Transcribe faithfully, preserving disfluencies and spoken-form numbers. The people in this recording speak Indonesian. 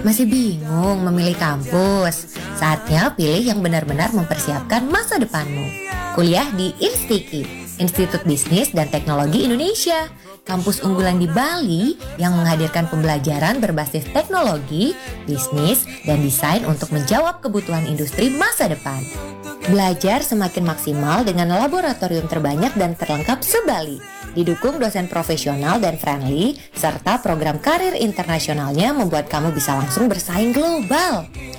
Masih bingung memilih kampus? Saatnya pilih yang benar-benar mempersiapkan masa depanmu. Kuliah di Instiki, Institut Bisnis dan Teknologi Indonesia. Kampus unggulan di Bali yang menghadirkan pembelajaran berbasis teknologi, bisnis, dan desain untuk menjawab kebutuhan industri masa depan. Belajar semakin maksimal dengan laboratorium terbanyak dan terlengkap se-Bali. Didukung dosen profesional dan friendly, serta program karir internasionalnya membuat kamu bisa langsung bersaing global.